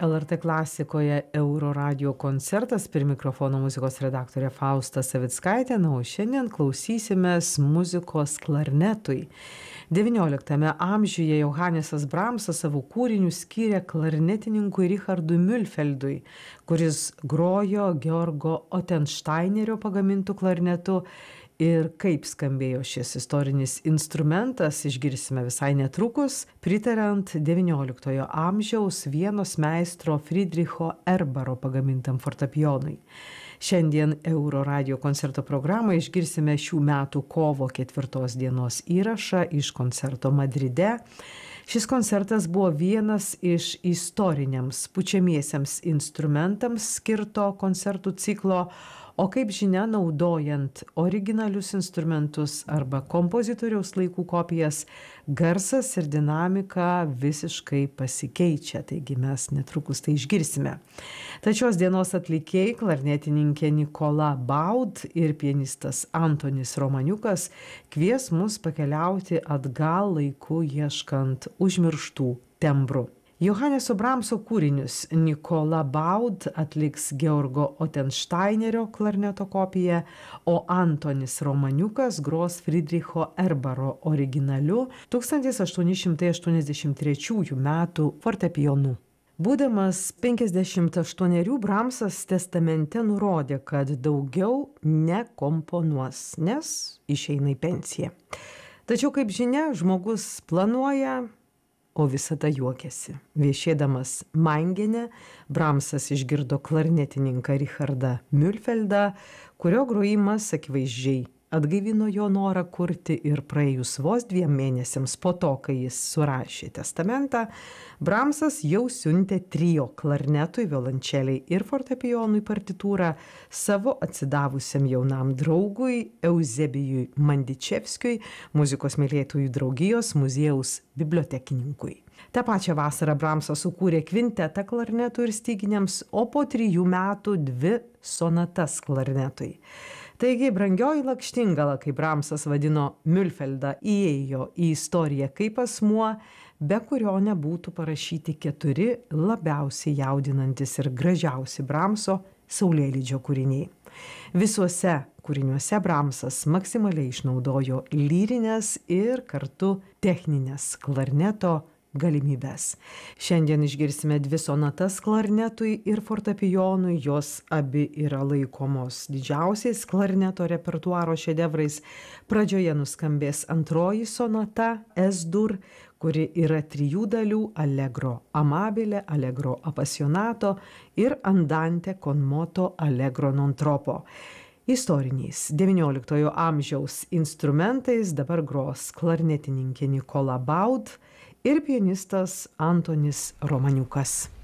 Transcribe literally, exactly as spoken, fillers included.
L R T klasikoje Euro radio koncertas, prie mikrofono muzikos redaktorė Fausta Savickaitė, na, o šiandien klausysimės muzikos klarnetui. devynioliktame amžiuje Johannesas Brahmsas savo kūrinius skyrė klarnetininkui Richardui Mühlfeldui, kuris grojo Georgo Otensteinerio pagamintų klarnetu. Ir kaip skambėjo šis istorinis instrumentas, išgirsime visai netrukus, pritariant devynioliktojo amžiaus Vienos meistro Friedricho Erbaro pagamintam fortepijonui. Šiandien Euro radio koncerto programą išgirsime šių metų kovo ketvirtos dienos įrašą iš koncerto Madride. Šis koncertas buvo vienas iš istoriniams pučiamiesiems instrumentams skirto koncertų ciklo, o kaip žinia, naudojant originalius instrumentus arba kompozitoriaus laikų kopijas, garsas ir dinamika visiškai pasikeičia, taigi mes netrukus tai išgirsime. Tačios dienos atlikėjai, klarnetininkė Nikola Baud ir pianistas Antonis Romaniukas kvies mus pakeliauti atgal laiku ieškant užmirštų tembrų. Johanneso Brahmso kūrinius Nikola Baud atliks Georgo Otensteinerio klarneto kopiją, o Antonis Romaniukas gros Friedricho Erbaro originaliu tūkstantis aštuoni šimtai aštuoniasdešimt trečiųjų metų fortepijonu. Būdamas penkiasdešimt aštuonerių, Brahmsas testamente nurodė, kad daugiau nekomponuos, nes išeina į pensiją. Tačiau, kaip žinia, žmogus planuoja, o visada juokiasi. Viešėdamas Mangene, Brahmsas išgirdo klarnetininką Richardą Mühlfeldą, kurio grojimas akivaizdžiai atgaivino jo norą kurti, ir praėjus vos dviem mėnesiams po to, kai jis surašė testamentą, Brahmsas jau siuntė trio klarnetui, violončeliai ir fortepijonui partitūrą savo atsidavusiam jaunam draugui Euzebijui Mandičevskiui, muzikos mylėtojų draugijos muziejaus bibliotekininkui. Ta pačia vasarą Brahmsas sukūrė kvintetą klarnetų ir styginiams, o po trijų metų dvi sonatas klarnetui. Taigi, brangioji lakštingala, kaip Brahmsas vadino Mühlfeldą, įėjo į istoriją kaip asmuo, be kurio nebūtų parašyti keturi labiausiai jaudinantis ir gražiausi Brahmso saulėlydžio kūriniai. Visuose kūriniuose Brahmsas maksimaliai išnaudojo lyrinės ir kartu techninės klarneto galimybės. Šiandien išgirsime dvi sonatas klarnetui ir fortepijonui, jos abi yra laikomos didžiausiais klarneto repertuaro šedevrais. Pradžioje nuskambės antroji sonata Es-dur, kuri yra trijų dalių: allegro amabile, allegro appassionato ir andante con moto allegro non troppo. Istoriniais devynioliktojo amžiaus instrumentais dabar gros klarnetininkė Nikola Baud ir pianistas Antonis Romaniukas.